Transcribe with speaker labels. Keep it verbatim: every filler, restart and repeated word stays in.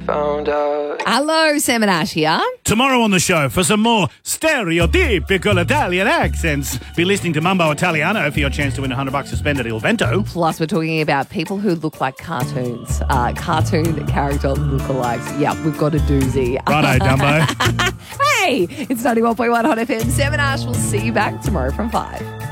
Speaker 1: found out.
Speaker 2: Hello, Sam and Ash here.
Speaker 3: Tomorrow on the show, for some more stereotypical Italian accents, be listening to Mambo Italiano for your chance to win one hundred bucks to spend at Il Vento.
Speaker 2: Plus, we're talking about people who look like cartoons, uh, cartoon character lookalikes. Yeah, we've got a doozy.
Speaker 3: Righto, Dumbo.
Speaker 2: Hey, it's ninety-one point one Hot F M. Sam and Ash will see you back tomorrow from five.